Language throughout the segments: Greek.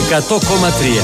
100,3.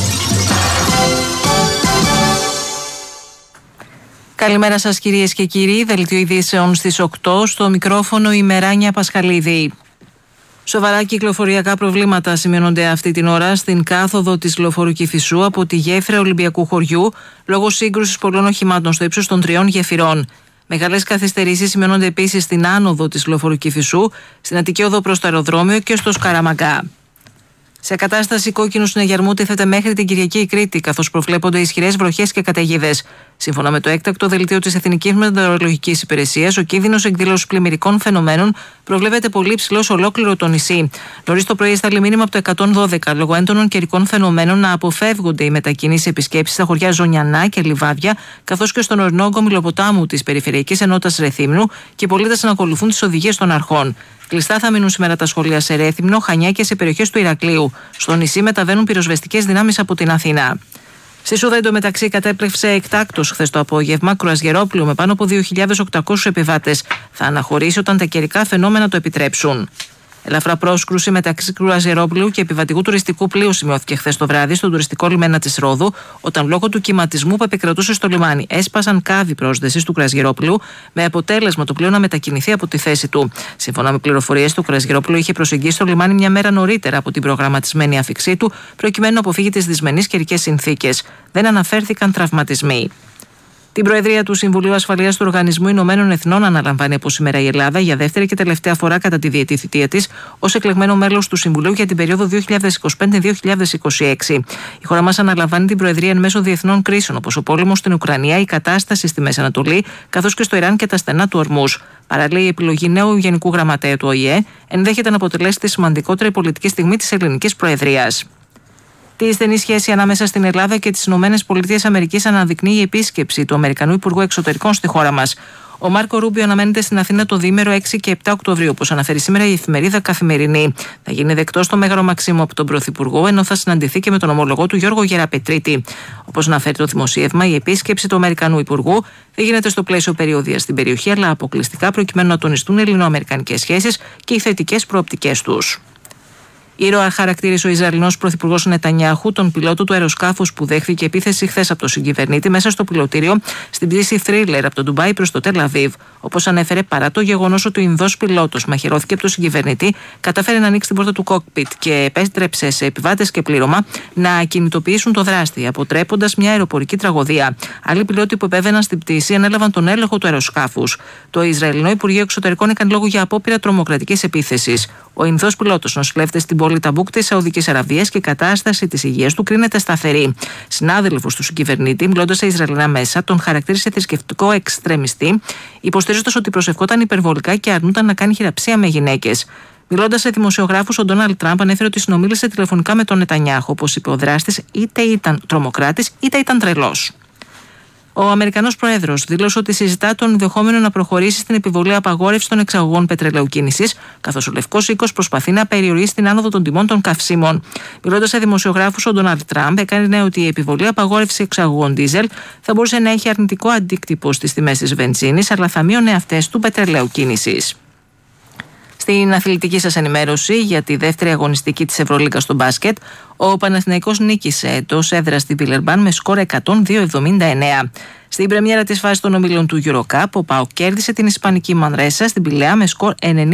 Καλημέρα σας κυρίες και κύριοι, δελτίο ειδήσεων στις 8, στο μικρόφωνο η Μεράνια Πασχαλίδη. Σοβαρά κυκλοφοριακά προβλήματα σημειώνονται αυτή την ώρα στην κάθοδο της λεωφορείου Κηφισού από τη γέφυρα Ολυμπιακού Χωριού λόγω σύγκρουσης πολλών οχημάτων στο ύψος των 3 γεφυρών. Μεγάλες καθυστερήσεις σημειώνονται επίσης στην άνοδο της λεωφορείου Κηφισού, στην Αττική Οδό προς το αεροδρόμιο και στο Σκαραμαγκά. Σε κατάσταση κόκκινου συναγερμού τίθεται μέχρι την Κυριακή η Κρήτη, καθώς προβλέπονται ισχυρές βροχές και καταιγίδες. Σύμφωνα με το έκτακτο δελτίο της Εθνικής Μετεωρολογικής Υπηρεσίας, ο κίνδυνος εκδήλωσης πλημμυρικών φαινομένων προβλέπεται πολύ ψηλό σε ολόκληρο το νησί. Νωρίς το πρωί έστειλε μήνυμα από το 112 λόγω έντονων καιρικών φαινομένων να αποφεύγονται οι μετακινήσεις επισκέψεις στα χωριά Ζωνιανά και Λιβάδια, καθώς και στον ορεινό κομιλοποτάμου της Περιφερειακής Ενότητας Ρεθύμνου και οι πολίτες να ακολουθούν τις οδηγίες των αρχών. Κλειστά θα μείνουν σήμερα τα σχολεία σε Ρέθυμνο, Χανιά και σε περιοχές του Ηρακλείου. Στο νησί μεταβαίνουν πυροσβεστικές δυνάμεις από την Αθήνα. Στη Σούδα εντωμεταξύ κατέπλευσε εκτάκτως χθες το απόγευμα κρουαζιερόπλοιο με πάνω από 2.800 επιβάτες. Θα αναχωρήσει όταν τα καιρικά φαινόμενα το επιτρέψουν. Ελαφρά πρόσκρουση μεταξύ κρουαζιερόπλοιου και επιβατικού τουριστικού πλοίου σημειώθηκε χθες το βράδυ στον τουριστικό λιμένα της Ρόδου, όταν λόγω του κυματισμού που επικρατούσε στο λιμάνι έσπασαν κάβοι πρόσδεσης του κρουαζιερόπλοιου, με αποτέλεσμα το πλοίο να μετακινηθεί από τη θέση του. Σύμφωνα με πληροφορίες, το κρουαζιερόπλοιο είχε προσεγγίσει το λιμάνι μια μέρα νωρίτερα από την προγραμματισμένη αφίξή του, προκειμένου να αποφύγει τις δυσμενείς καιρικές συνθήκες. Δεν αναφέρθηκαν τραυματισμοί. Την Προεδρία του Συμβουλίου Ασφαλείας του Οργανισμού Ηνωμένων Εθνών αναλαμβάνει από σήμερα η Ελλάδα για δεύτερη και τελευταία φορά κατά τη διετή θητεία της ως εκλεγμένο μέλος του Συμβουλίου για την περίοδο 2025-2026. Η χώρα μας αναλαμβάνει την Προεδρία εν μέσω διεθνών κρίσεων όπως ο πόλεμος στην Ουκρανία, η κατάσταση στη Μέση Ανατολή, καθώς και στο Ιράν και τα στενά του Ορμούς. Παράλληλα, η επιλογή νέου Γενικού Γραμματέα του ΟΗΕ ενδέχεται να αποτελέσει τη σημαντικότερη πολιτική στιγμή της ελληνικής Προεδρίας. Τη στενή σχέση ανάμεσα στην Ελλάδα και τις ΗΠΑ αναδεικνύει η επίσκεψη του Αμερικανού Υπουργού Εξωτερικών στη χώρα μας. Ο Μάρκο Ρούμπιο αναμένεται στην Αθήνα το διήμερο 6 και 7 Οκτωβρίου, όπως αναφέρει σήμερα η εφημερίδα Καθημερινή. Θα γίνει δεκτός στο Μέγαρο Μαξίμου από τον Πρωθυπουργό, ενώ θα συναντηθεί και με τον ομολογό του Γιώργο Γεραπετρίτη. Όπως αναφέρει το δημοσίευμα, η επίσκεψη του Αμερικανού Υπουργού δεν γίνεται στο πλαίσιο περιοδίας στην περιοχή, αλλά αποκλειστικά προκειμένου να τονιστούν ελληνοαμερικανικές σχέσεις και οι θετικές προοπτικές τους. Ήρωα χαρακτήρισε ο Ισραηλινός πρωθυπουργός Νετανιάχου τον πιλότο του αεροσκάφους που δέχθηκε επίθεση χθες από τον συγκυβερνήτη μέσα στο πιλωτήριο στην πτήση Thriller από το Ντουμπάι προς το Τελ Αβίβ. Όπως ανέφερε, παρά το γεγονός ότι ο Ινδός πιλότος μαχαιρώθηκε από τον συγκυβερνήτη, κατάφερε να ανοίξει την πόρτα του κόκπιτ και επέτρεψε σε επιβάτες και πλήρωμα να κινητοποιήσουν το δράστη, αποτρέποντας μια αεροπορική τραγωδία. Άλλοι πιλότοι που επέβαιναν στην πτήση ανέλαβαν τον έλεγχο του αεροσκάφους. Το Ισραηλινό Υπουργείο Εξωτερικών έκανε λόγο για απόπειρα τρομοκρατικής επίθεσης. Ο Ινδός πιλότος νοσηλεύεται στην πόλη Ταμπούκ της Σαουδικής Αραβίας και η κατάσταση της υγείας του κρίνεται σταθερή. Συνάδελφος του συγκυβερνήτη, μιλώντας σε Ισραηλινά μέσα, τον χαρακτήρισε θρησκευτικό εξτρεμιστή, υποστηρίζοντας ότι προσευχόταν υπερβολικά και αρνούταν να κάνει χειραψία με γυναίκες. Μιλώντας σε δημοσιογράφους, ο Ντόναλντ Τραμπ ανέφερε ότι συνομίλησε τηλεφωνικά με τον Νετανιάχου. Όπως είπε ο δράστης, είτε ήταν τρομοκράτης είτε ήταν τρελός. Ο Αμερικανός Πρόεδρος δήλωσε ότι συζητά τον ενδεχόμενο να προχωρήσει στην επιβολή απαγόρευση των εξαγωγών πετρελαίου κίνησης, καθώς ο Λευκός Οίκος προσπαθεί να περιορίσει την άνοδο των τιμών των καυσίμων. Μιλώντας σε δημοσιογράφους, ο Ντόναλντ Τραμπ έκανε ότι η επιβολή απαγόρευση εξαγωγών ντίζελ θα μπορούσε να έχει αρνητικό αντίκτυπο στις τιμές της βενζίνης, αλλά θα μείωνε αυτές του πετρελαίου κίνησης. Στην αθλητική σας ενημέρωση για τη δεύτερη αγωνιστική της Ευρωλίγκας στο μπάσκετ, ο Παναθηναϊκός νίκησε εντός έδρας στην Βιλερμπάν με σκορ 102-79. Στην πρεμιέρα της φάσης των ομίλων του EuroCup, ο ΠΑΟΚ κέρδισε την Ισπανική Μανρέσα στην Πηλαία με σκορ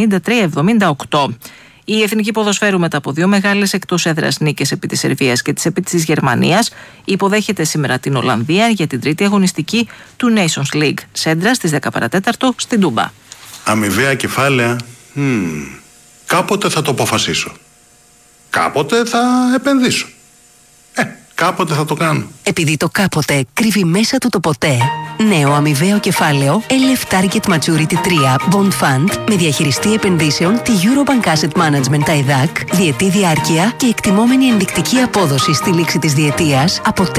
93-78. Η Εθνική Ποδοσφαίρου, μετά από 2 μεγάλες εκτός έδρας νίκες επί της Σερβίας και επί της Γερμανίας, υποδέχεται σήμερα την Ολλανδία για την τρίτη αγωνιστική του Nations League. Σέντρα στις 10 παρατέταρτο στην Τούμπα. Αμοιβαία κεφάλαια. Κάποτε θα το αποφασίσω. Κάποτε θα επενδύσω. Κάποτε θα το κάνω. Επειδή το κάποτε κρύβει μέσα του το ποτέ. Νέο αμοιβαίο κεφάλαιο LF Target Maturity 3 Bond Fund με διαχειριστή επενδύσεων τη Eurobank Asset Management TAIDAC, διετή διάρκεια και εκτιμόμενη ενδεικτική απόδοση στη λήξη της διετίας από